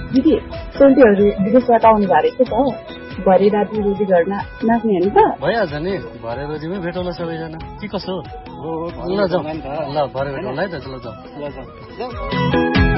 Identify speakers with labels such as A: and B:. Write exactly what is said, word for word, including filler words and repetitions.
A: दिदी सोल्टीहरू विदेशबाट आउनु भएको रहेछ त भरे राति रोटी घर नाच्ने होइन त
B: भइहाल्छ नि भरे रोटीमै भेटौँला सबैजना के कसो ल जाउँ ल भरे भेटौँला है त ल जाउँ